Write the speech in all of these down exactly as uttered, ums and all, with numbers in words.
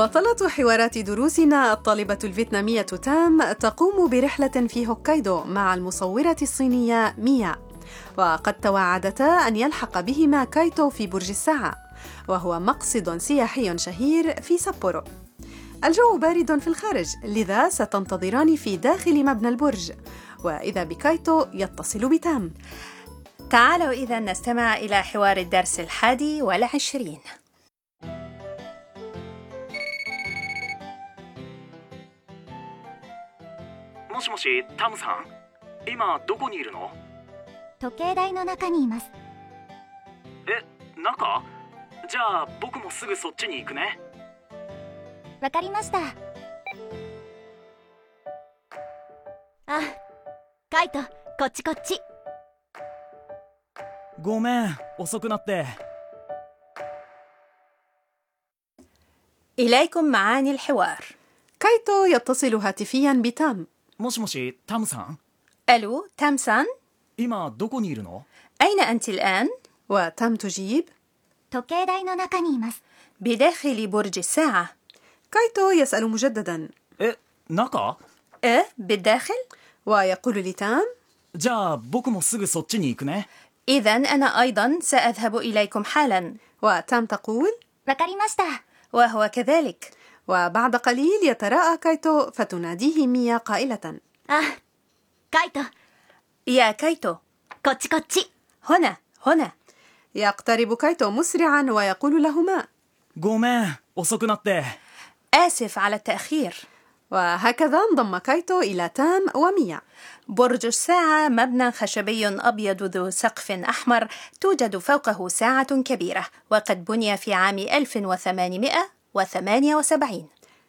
بطلة حوارات دروسنا الطالبة الفيتنامية تام تقوم برحلة في هوكايدو مع المصورة الصينية ميا، وقد توعدتا أن يلحق بهما كايتو في برج الساعة، وهو مقصد سياحي شهير في سابورو. الجو بارد في الخارج، لذا ستنتظران في داخل مبنى البرج، وإذا بكايتو يتصل بتام. تعالوا إذا نستمع إلى حوار الدرس الحادي والعشرين. もしもし、タムさん、今どこにいるの？ 時計台の中にいます。 え、中？じゃあ僕もすぐそっちに行くね。 わかりました。あ、カイト、こっちこっち。 ごめん、遅くなって。 إليكم معاني الحوار. كايتو يتصل هاتفيا بتام. もしもし、タムさん。 ألو، تام سان؟ 今どこにいるの？ أين أنت الآن؟ وتام تجيب: 時計台の中にいます。 بداخل برج الساعة. كايتو يسأل مجددا: え、中？ أه بالداخل؟ ويقول لتام: じゃあ僕もすぐそっちに行くね。 إذن أنا أيضا سأذهب إليكم حالا. وتام تقول: わかりました。 وهو كذلك. وبعد قليل يتراءى كايتو فتناديه ميا قائلة: あ、カイト、 يا كايتو، こっちこっち。 هنا هنا. يقترب كايتو مسرعا ويقول لهما: ごめん、遅くなって。 آسف على التأخير. وهكذا انضم كايتو إلى تام وميا. برج الساعة مبنى خشبي أبيض ذو سقف أحمر توجد فوقه ساعة كبيرة، وقد بني في عام ألف وثمانمائة وثمانية وسبعين.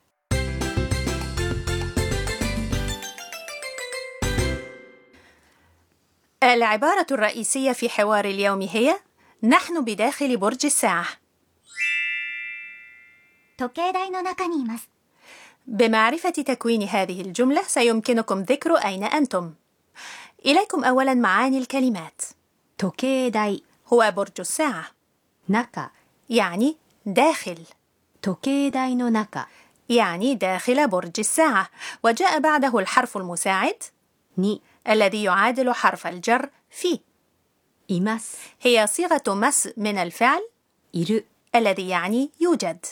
العبارة الرئيسية في حوار اليوم هي: نحن بداخل برج الساعة. 時計台の中にいます。 بمعرفة تكوين هذه الجملة سيمكنكم ذكر أين أنتم. إليكم أولا معاني الكلمات. 時計台 هو برج الساعة. 中 يعني داخل. 時計台の中 يعني داخل برج الساعة، وجاء بعده الحرف المساعد に الذي يعادل حرف الجر في. います。 هي صيغة مس من الفعل いる الذي يعني يوجد.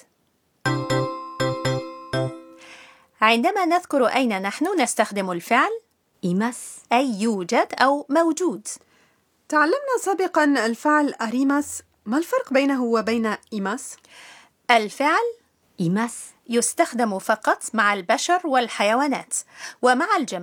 عندما نذكر أين نحن نستخدم الفعل います。 أي يوجد أو موجود. تعلمنا سابقا الفعل أريماس. ما الفرق بينه وبين إيماس؟ الفعل います。 يستخدم فقط مع البشر والحيوانات، ومع الجماد